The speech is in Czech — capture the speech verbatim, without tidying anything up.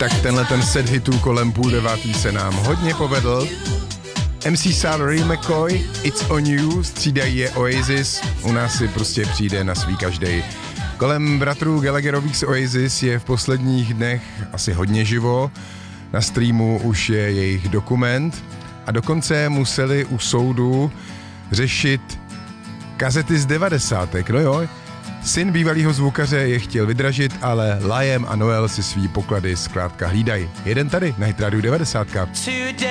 tak tenhle ten set hitů kolem půl devátý se nám hodně povedl. M C Salary McCoy, It's on You, střídají je Oasis, u nás si prostě přijde na svý každej. Kolem bratrů Gallagherových z Oasis je v posledních dnech asi hodně živo, na streamu už je jejich dokument a dokonce museli u soudu řešit kazety z devadesátek, no jo. Syn bývalýho zvukaře je chtěl vydražit, ale Liam a Noel si svý poklady zkrátka hlídají. Jeden tady na Hit Radio devadesát.